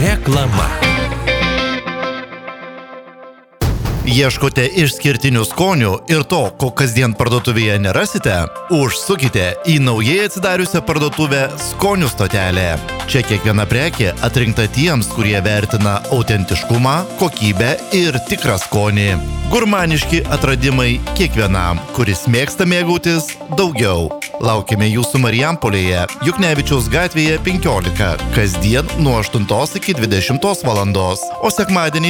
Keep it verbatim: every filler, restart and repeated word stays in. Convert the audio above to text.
Reklama. Ieškote išskirtinių skonių ir to, ko kasdien parduotuvėje nerasite? Užsukite į naujai atsidariusią parduotuvę Skonių stotelė. Čia kiekviena prekė atrinkta tiems, kurie vertina autentiškumą, kokybę ir tikrą skonį. Gurmaniški atradimai kiekvienam, kuris mėgsta mėgautis daugiau. Laukiame jūsų Marijampolėje, Juknevičiaus gatvėje penkiolika, kasdien nuo aštuntos iki dvidešimtos valandos, o sekmadienį